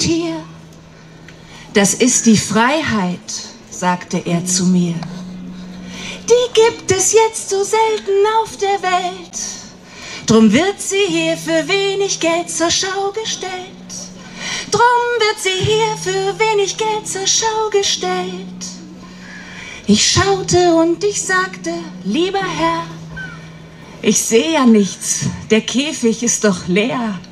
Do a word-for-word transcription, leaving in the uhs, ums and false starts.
Tier, das ist die Freiheit, sagte er zu mir. Die gibt es jetzt so selten auf der Welt. Drum wird sie hier für wenig Geld zur Schau gestellt. Drum wird sie hier für wenig Geld zur Schau gestellt. Ich schaute und ich sagte, lieber Herr, ich sehe ja nichts, der Käfig ist doch leer.